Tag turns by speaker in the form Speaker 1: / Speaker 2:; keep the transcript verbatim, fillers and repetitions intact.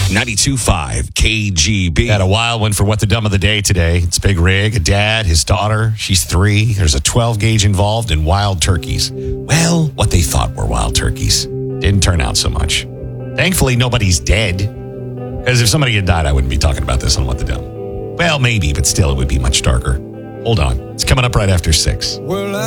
Speaker 1: ninety-two point five K G B.
Speaker 2: Had a wild one for What the Dumb of the Day today. It's Big Rig, a dad, his daughter. She's three. There's a twelve gauge involved in wild turkeys. Well, what they thought were wild turkeys. Didn't turn out so much. Thankfully, nobody's dead. Because if somebody had died, I wouldn't be talking about this on What the Dumb. Well, maybe, but still, it would be much darker. Hold on. It's coming up right after six.
Speaker 3: Well, I